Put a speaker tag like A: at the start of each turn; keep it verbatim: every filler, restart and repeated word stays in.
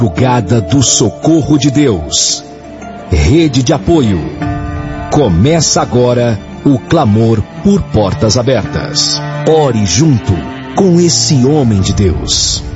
A: Madrugada do Socorro de Deus. Rede de apoio. Começa agora o clamor por portas abertas. Ore junto com esse homem de Deus.